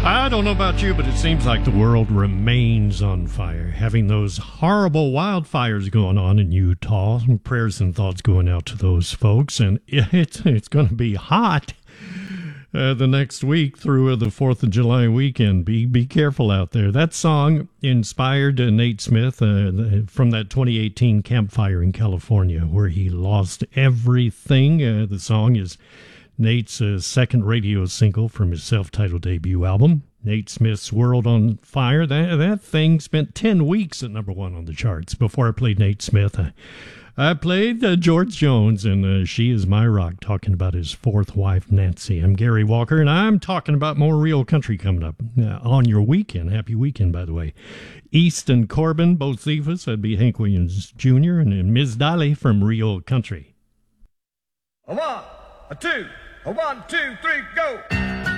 I don't know about you, but it seems like the world remains on fire, having those horrible wildfires going on in Utah. Prayers and thoughts going out to those folks, and it's going to be hot the next week through the 4th of July weekend. Be careful out there. That song inspired Nate Smith from that 2018 campfire in California where he lost everything. The song is Nate's second radio single from his self-titled debut album, Nate Smith's World on Fire. That thing spent 10 weeks at number one on the charts. Before I played Nate Smith, I played George Jones, and She Is My Rock, talking about his fourth wife, Nancy. I'm Gary Walker, and I'm talking about more real country coming up on your weekend. Happy weekend, by the way. East and Corbin, both Zivas. That'd be Hank Williams Jr. and Ms. Dolly from Real Country. A 1, a 2, a 1, 2, 3, go!